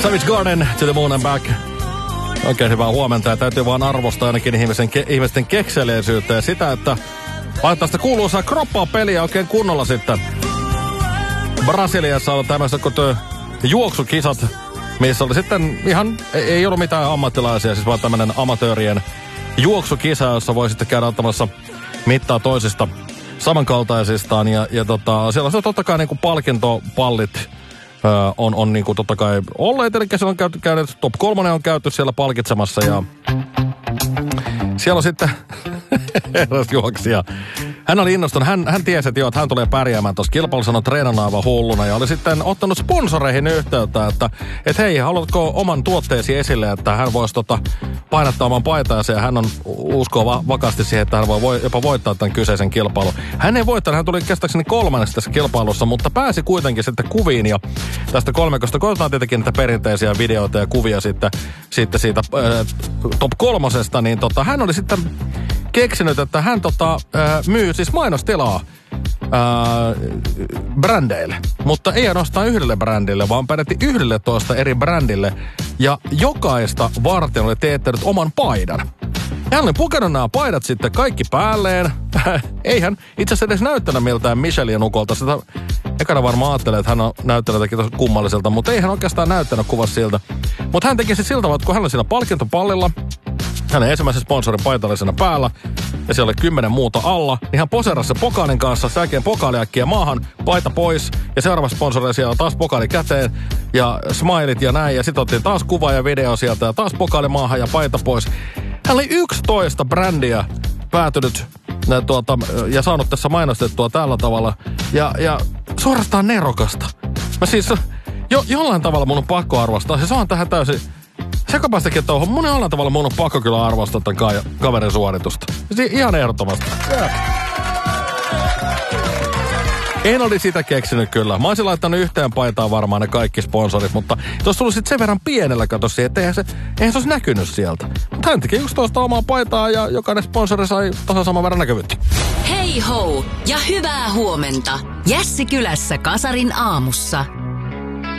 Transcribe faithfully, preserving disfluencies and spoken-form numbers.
Savage Garden, To the Moon and Back. Oikein hyvää huomenta ja täytyy vaan arvostaa ainakin ihmisen, ke, ihmisten kekseliäisyyttä ja sitä, että laittaa sitä kuuluisaa kroppaa peliä oikein kunnolla sitten. Brasiliassa on tämmöiset kuin juoksukisat, missä oli sitten ihan, ei ollut mitään ammattilaisia, siis vaan tämmöinen amatöörien juoksukisa, jossa voi sitten käydä ottamassa mittaa toisista samankaltaisistaan. Ja, ja tota, siellä on totta kai niinku palkintopallit öö, on, on niinku totta kai olleet, eli siellä on käyty, käynyt, top kolmonen on käyty siellä palkitsemassa ja siellä on sitten eräs juoksija. Hän oli innostunut, hän, hän tiesi, että joo, että hän tulee pärjäämään tuossa kilpailussa, on treenannut aivan hulluna ja oli sitten ottanut sponsoreihin yhteyttä, että et hei, haluatko oman tuotteesi esille, että hän voisi tota, painattaa oman paitaansa ja hän on uskoo va- vakaasti siihen, että hän voi, voi jopa voittaa tämän kyseisen kilpailun. Hän ei voittanut, hän tuli käsittääkseni kolmanneksi tässä kilpailussa, mutta pääsi kuitenkin sitten kuviin ja tästä kolmekosta koetaan tietenkin niitä perinteisiä videoita ja kuvia sitten, sitten siitä äh, top kolmosesta, niin tota, hän oli sitten keksinyt, että hän tota, ää, myy siis mainostilaa ää, brändeille. Mutta ei ainoastaan yhdelle brändille, vaan peräti yhdelle toista eri brändille. Ja jokaista varten oli teettänyt oman paidan. Hän oli pukenut nämä paidat sitten kaikki päälleen. Eihän itse asiassa edes näyttänyt miltään Michelin ukolta. Sitä ekana varmaan ajattelee, että hän on näyttänyt jotakin kummalliselta, mutta ei hän oikeastaan näyttänyt kuvassa siltä. Mutta hän teki se siltä, että kun hän oli siinä palkintopallilla, hänen ensimmäisen sponsorin paita oli siinä päällä ja siellä oli kymmenen muuta alla, niin hän poserasi se pokaalin kanssa, säkeen pokaaliäkkiä maahan, paita pois ja seuraava sponsori siellä taas pokaali käteen ja smailit ja näin ja sitten otettiin taas kuva ja video sieltä ja taas pokaali maahan ja paita pois. Hän oli yksitoista brändiä päätynyt ne, tuota, ja saanut tässä mainostettua tällä tavalla ja, ja suorastaan nerokasta. Mä siis jo, jollain tavalla mun on pakko arvostaa, se on tähän täysin sekapaistakin touhu. Mun jollain tavalla mun on pakko kyllä arvostaa tämän ka- kaverin suoritusta. Si- ihan ehdottomasti. Yeah. En oli sitä keksinyt kyllä. Mä olisin laittanut yhteen paitaan varmaan ne kaikki sponsorit, mutta tuossa tuli sitten sen verran pienellä katos siihen, että eihän se, eihän se olisi näkynyt sieltä. Mutta hän teki just tuosta omaa paitaa ja jokainen sponsori sai tasan saman verran näkyvyyttä. Hei ho ja hyvää huomenta. Jässi kylässä Kasarin aamussa.